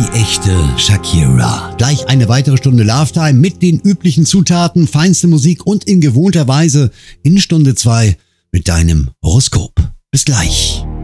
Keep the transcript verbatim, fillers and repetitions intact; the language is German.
die echte Shakira. Gleich eine weitere Stunde Love Time mit den üblichen Zutaten, feinste Musik und in gewohnter Weise in Stunde zwei mit deinem Horoskop. Bis gleich.